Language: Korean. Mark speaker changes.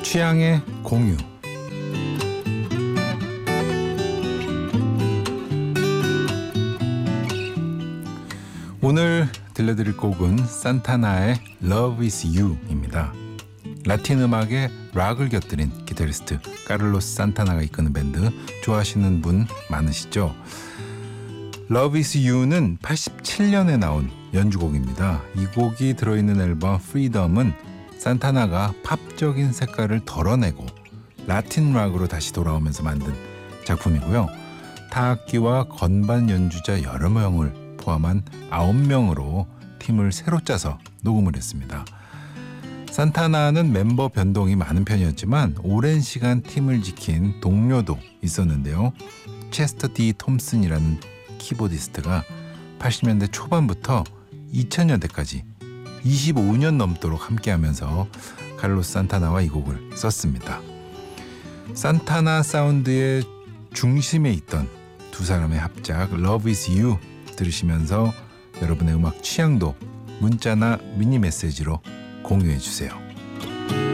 Speaker 1: 취향의 공유. 오늘 들려드릴 곡은 산타나의 Love is You입니다. 라틴 음악에 락을 곁들인 기타리스트 카를로스 산타나가 이끄는 밴드 좋아하시는 분 많으시죠? Love is You는 87년에 나온 연주곡입니다. 이 곡이 들어있는 앨범 Freedom은 산타나가 팝적인 색깔을 덜어내고 라틴 락으로 다시 돌아오면서 만든 작품이고요. 타악기와 건반 연주자 여러 명을 포함한 9명으로 팀을 새로 짜서 녹음을 했습니다. 산타나는 mem버 변동이 많은 편이었지만 오랜 시간 팀을 지킨 동료도 있었는데요. 체스터 D 톰슨이라는 키보디스트가 80년대 초반부터 2000년대까지 25년 넘도록 함께하면서 카를로스 산타나와 이 곡을 썼습니다. 산타나 사운드의 중심에 있던 두 사람의 합작 Love is You 들으시면서 여러분의 음악 취향도 문자나 미니 메시지로 공유해 주세요.